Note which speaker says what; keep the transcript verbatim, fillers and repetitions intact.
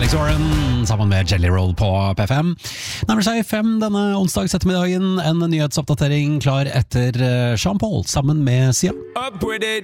Speaker 1: Nick Zoran sammen med Jelly Roll på P fem. Nærmer seg fem denne onsdags ettermiddagen. En nyhetsoppdatering klar etter Sean Paul sammen med Sia.